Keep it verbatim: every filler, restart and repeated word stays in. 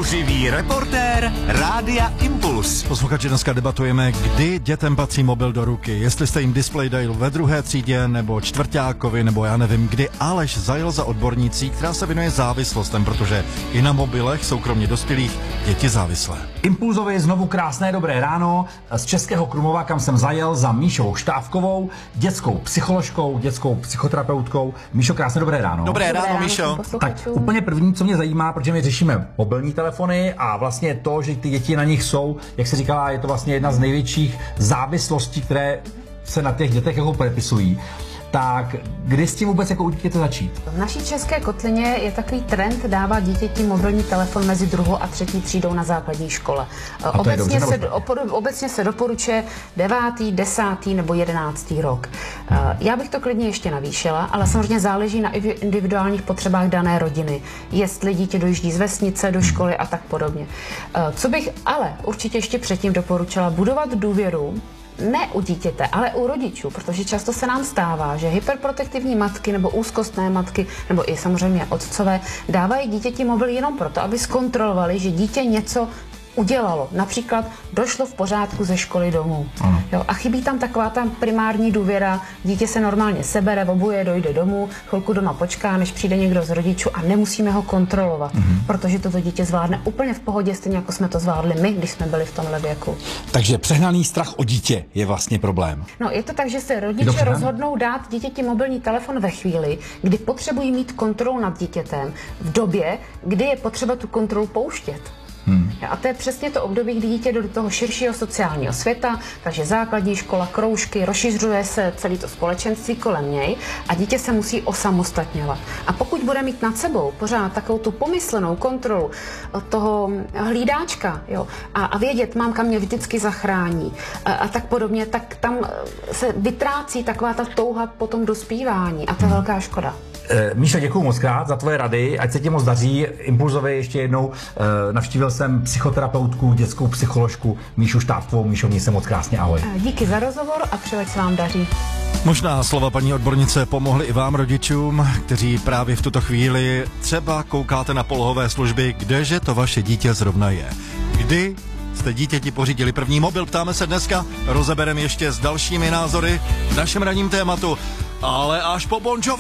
Zuřivý reportér Rádia Impuls. Posluchači, dneska debatujeme, kdy dětem patří mobil do ruky. Jestli jste jim display dal ve druhé třídě, nebo čtvrťákovi, nebo já nevím kdy. Aleš zajel za odbornicí, která se věnuje závislostem, protože i na mobilech jsou kromě dospělých děti závislé. Impulzově znovu krásné dobré ráno z Českého Krumlova, kam jsem zajel za Míšou Štávkovou, dětskou psycholožkou, dětskou psychoterapeutkou. Míšo, krásné dobré ráno. Dobré, Dobré ráno, ráno, Míšo. Tak úplně první, co mě zajímá, protože my řešíme mobilní telefony a vlastně to, že ty děti na nich jsou, jak se říkala, je to vlastně jedna z největších závislostí, které se na těch dětech jako podepisují. Tak kdy s tím vůbec jako u dítěte začít? V naší české kotlině je takový trend dávat dítěti mobilní telefon mezi druhou a třetí třídou na základní škole. Obecně, dobře, se, obecně se doporučuje devátý, desátý nebo jedenáctý rok. Já bych to klidně ještě navýšila, ale samozřejmě záleží na individuálních potřebách dané rodiny. Jestli dítě dojíždí z vesnice do školy a tak podobně. Co bych ale určitě ještě předtím doporučila, budovat důvěru ne u dítěte, ale u rodičů, protože často se nám stává, že hyperprotektivní matky nebo úzkostné matky, nebo i samozřejmě otcové, dávají dítěti mobil jenom proto, aby zkontrolovali, že dítě něco udělalo. Například došlo v pořádku ze školy domů. Jo, a chybí tam taková ta primární důvěra, dítě se normálně sebere, obuje, dojde domů, chvilku doma počká, než přijde někdo z rodičů a nemusíme ho kontrolovat, mm-hmm. protože toto dítě zvládne úplně v pohodě, stejně jako jsme to zvládli my, když jsme byli v tomhle věku. Takže přehnaný strach o dítě je vlastně problém. No, je to tak, že se rodiče rozhodnou dát dítěti mobilní telefon ve chvíli, kdy potřebují mít kontrolu nad dítětem, v době, kdy je potřeba tu kontrolu pouštět. Hmm. A to je přesně to období, kdy dítě jde do toho širšího sociálního světa, takže základní škola, kroužky, rozšiřuje se celý to společenství kolem něj a dítě se musí osamostatňovat. A pokud bude mít nad sebou pořád takovou tu pomyslenou kontrolu toho hlídáčka, jo, a, a vědět, mámka mě vždycky zachrání a, a tak podobně, tak tam se vytrácí taková ta touha po tom dospívání a to je hmm. velká škoda. Míšo, děkuju moc krát za tvoje rady, ať se ti moc daří. Impulzově ještě jednou e, navštívil jsem psychoterapeutku, dětskou psycholožku Míšu Štávkovou. Míšo, měj se moc krásně, ahoj. Díky za rozhovor a přeji, se vám daří. Možná slova paní odbornice pomohly i vám rodičům, kteří právě v tuto chvíli třeba koukáte na polohové služby, kdeže to vaše dítě zrovna je. Kdy jste dítěti pořídili první mobil, ptáme se dneska, rozebereme ještě s dalšími názory v našem ranním tématu, ale až po Bon Jovi.